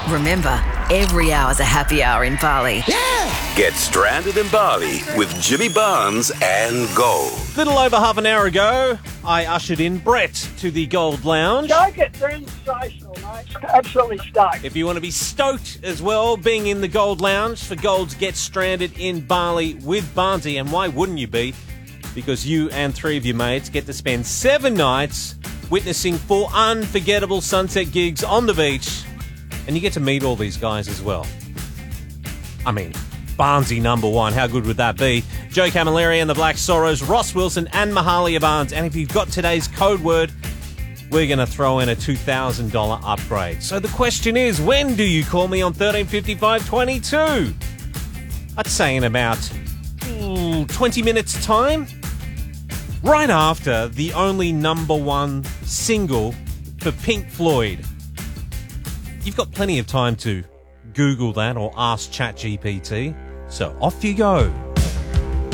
Remember, every hour's a happy hour in Bali. Get stranded in Bali with Jimmy Barnes and Gold. Little over half an hour ago, I ushered in Brett to the Gold Lounge. Stoke it, sensational, mate. Absolutely stoked. If you want to be stoked as well, being in the Gold Lounge for Gold's Get Stranded in Bali with Barnesy, and why wouldn't you be? Because you and 3 of your mates get to spend 7 nights witnessing 4 unforgettable sunset gigs on the beach, and you get to meet all these guys as well. I mean, Barnesy #1, how good would that be? Joe Camilleri and the Black Sorrows, Ross Wilson and Mahalia Barnes. And if you've got today's code word, we're going to throw in a $2,000 upgrade. So the question is, when do you call me on 135522? I'd say in about 20 minutes' time. Right after the only #1 single for Pink Floyd. You've got plenty of time to Google that or ask ChatGPT. So off you go.